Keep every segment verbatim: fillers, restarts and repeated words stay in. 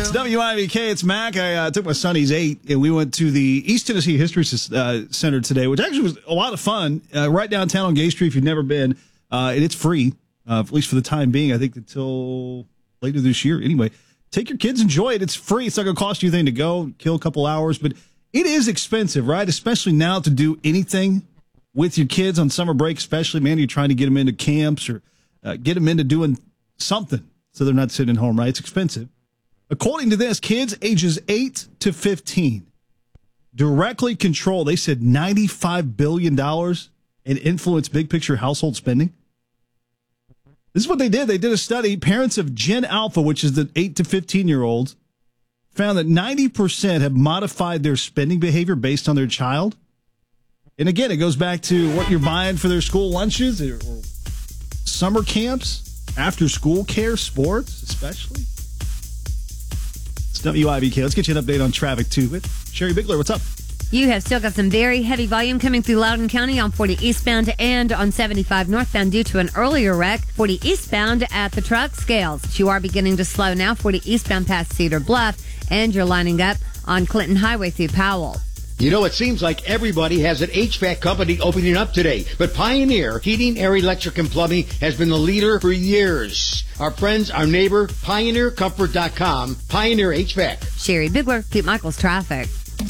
It's W I V K. It's Mac. I uh, took my son. He's eight, and we went to the East Tennessee History uh, Center today, which actually was a lot of fun. Uh, right downtown on Gay Street, if you've never been, uh, and it's free, uh, at least for the time being. I think until later this year. Anyway, take your kids, enjoy it. It's free. It's not going to cost you anything to go. Kill a couple hours, but it is expensive, right? Especially now to do anything with your kids on summer break. Especially, man, you're trying to get them into camps or uh, get them into doing something so they're not sitting at home, right? It's expensive. According to this, kids ages eight to fifteen directly control, they said, ninety-five billion dollars and influence big picture household spending. This is what they did. They did a study. Parents of Gen Alpha, which is the eight to fifteen-year-olds, found that ninety percent have modified their spending behavior based on their child. And again, it goes back to what you're buying for their school lunches or, or summer camps, after school care, sports especially. It's W I V K. Let's get you an update on traffic, too, with Sherry Bigler. What's up? You have still got some very heavy volume coming through Loudoun County on forty eastbound and on seventy-five northbound due to an earlier wreck. forty eastbound at the truck scales. You are beginning to slow now. forty eastbound past Cedar Bluff, and you're lining up on Clinton Highway through Powell. You know, it seems like everybody has an H V A C company opening up today, but Pioneer Heating, Air, Electric, and Plumbing has been the leader for years. Our friends, our neighbor, Pioneer Comfort dot com, Pioneer H V A C. Sherry Bigler, Pete Michaels Traffic.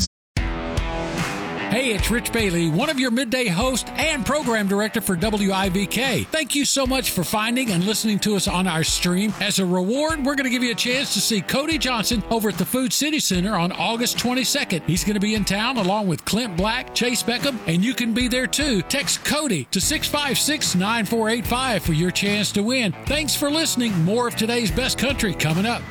Hey, it's Rich Bailey, one of your midday host and program director for W I V K. Thank you so much for finding and listening to us on our stream. As a reward, we're going to give you a chance to see Cody Johnson over at the Food City Center on August twenty-second. He's going to be in town along with Clint Black, Chase Beckham, and you can be there too. Text Cody to six five six, nine four eight five for your chance to win. Thanks for listening. More of today's best country coming up.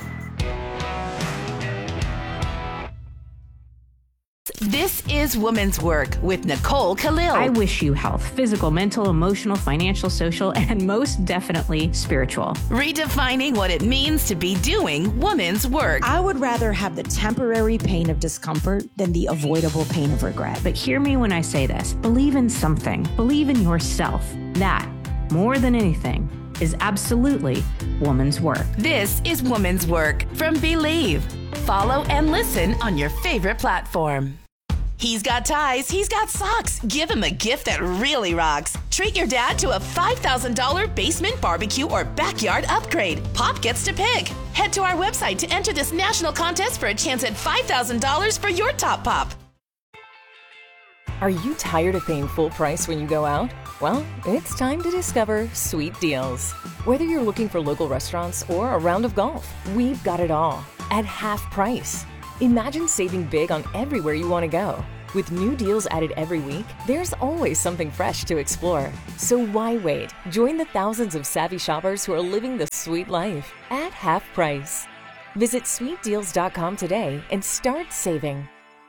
This is Woman's Work with Nicole Khalil. I wish you health, physical, mental, emotional, financial, social, and most definitely spiritual. Redefining what it means to be doing woman's work. I would rather have the temporary pain of discomfort than the avoidable pain of regret. But hear me when I say this. Believe in something. Believe in yourself. That, more than anything, is absolutely woman's work. This is Woman's Work from Believe. Follow and listen on your favorite platform. He's got ties, he's got socks. Give him a gift that really rocks. Treat your dad to a five thousand dollars basement barbecue or backyard upgrade. Pop gets to pick. Head to our website to enter this national contest for a chance at five thousand dollars for your top pop. Are you tired of paying full price when you go out? Well, it's time to discover Sweet Deals. Whether you're looking for local restaurants or a round of golf, we've got it all at half price. Imagine saving big on everywhere you want to go. With new deals added every week, there's always something fresh to explore. So why wait? Join the thousands of savvy shoppers who are living the sweet life at half price. Visit sweet deals dot com today and start saving.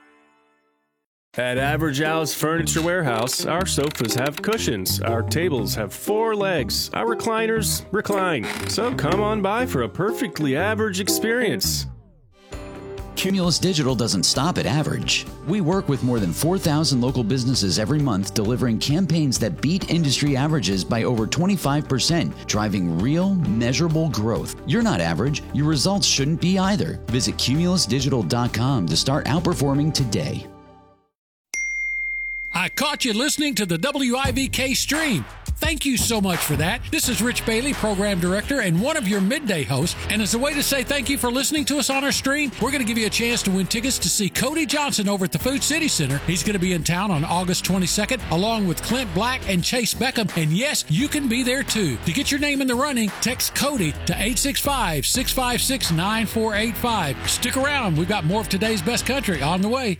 At Average Al's Furniture Warehouse, our sofas have cushions, our tables have four legs, our recliners recline. So come on by for a perfectly average experience. Cumulus Digital doesn't stop at average. We work with more than four thousand local businesses every month, delivering campaigns that beat industry averages by over twenty-five percent, driving real, measurable growth. You're not average. Your results shouldn't be either. Visit cumulus digital dot com to start outperforming today. I caught you listening to the W I V K stream. Thank you so much for that. This is Rich Bailey, Program Director and one of your midday hosts. And as a way to say thank you for listening to us on our stream, we're going to give you a chance to win tickets to see Cody Johnson over at the Food City Center. He's going to be in town on August twenty-second, along with Clint Black and Chase Beckham. And yes, you can be there too. To get your name in the running, text Cody to eight six five, six five six, nine four eight five. Stick around. We've got more of today's best country on the way.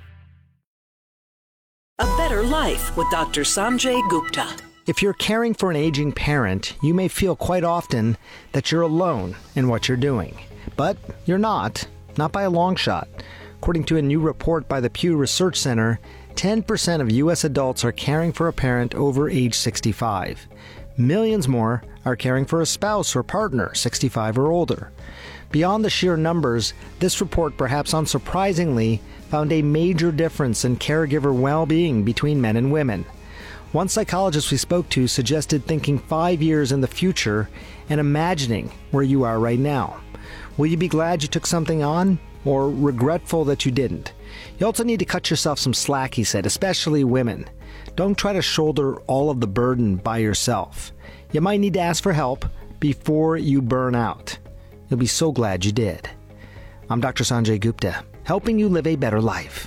A Better Life with Doctor Sanjay Gupta. If you're caring for an aging parent, you may feel quite often that you're alone in what you're doing. But you're not, not by a long shot. According to a new report by the Pew Research Center, ten percent of U S adults are caring for a parent over age sixty-five. Millions more are caring for a spouse or partner sixty-five or older. Beyond the sheer numbers, this report, perhaps unsurprisingly, found a major difference in caregiver well-being between men and women. One psychologist we spoke to suggested thinking five years in the future and imagining where you are right now. Will you be glad you took something on? or regretful that you didn't. You also need to cut yourself some slack, he said, especially women. Don't try to shoulder all of the burden by yourself. You might need to ask for help before you burn out. You'll be so glad you did. I'm Doctor Sanjay Gupta, helping you live a better life.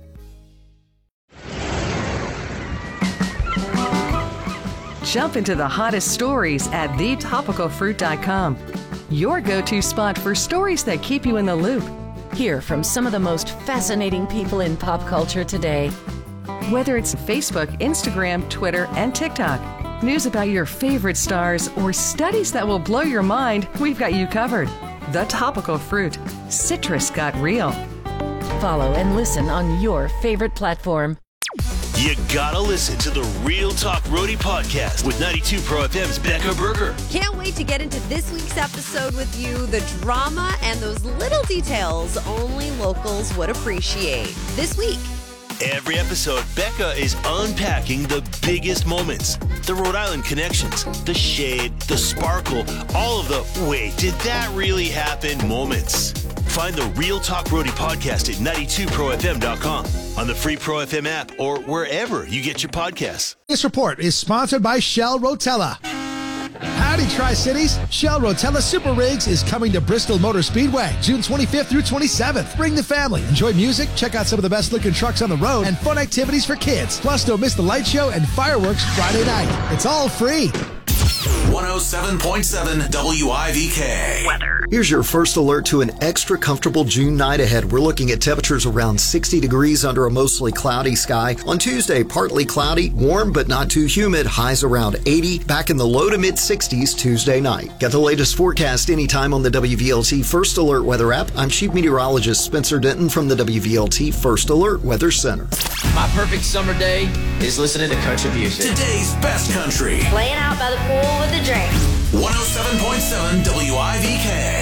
Jump into the hottest stories at the topical fruit dot com. Your go-to spot for stories that keep you in the loop. Hear from some of the most fascinating people in pop culture today. Whether it's Facebook, Instagram, Twitter, and TikTok, news about your favorite stars, or studies that will blow your mind, we've got you covered. The Topical Fruit. Citrus got real. Follow and listen on your favorite platform. You gotta listen to the Real Talk Roadie podcast with ninety-two Pro F M's Becca Berger. Can't wait to get into this week's episode with you. The drama and those little details only locals would appreciate. This week. Every episode, Becca is unpacking the biggest moments. The Rhode Island connections, the shade, the sparkle, all of the wait, did that really happen moments. Find the Real Talk Roadie podcast at ninety-two pro f m dot com, on the free Pro F M app, or wherever you get your podcasts. This report is sponsored by Shell Rotella. Howdy, Tri-Cities. Shell Rotella Super Rigs is coming to Bristol Motor Speedway June twenty-fifth through twenty-seventh. Bring the family, enjoy music, check out some of the best-looking trucks on the road, and fun activities for kids. Plus, don't miss the light show and fireworks Friday night. It's all free. one oh seven point seven W I V K. Weather. Here's your first alert to an extra comfortable June night ahead. We're looking at temperatures around sixty degrees under a mostly cloudy sky. On Tuesday, partly cloudy, warm but not too humid, highs around eighty, back in the low to mid sixties Tuesday night. Get the latest forecast anytime on the W V L T First Alert Weather app. I'm Chief Meteorologist Spencer Denton from the W V L T First Alert Weather Center. My perfect summer day is listening to country music. Today's best country. Laying out by the pool with a drink. one oh seven point seven W I V K.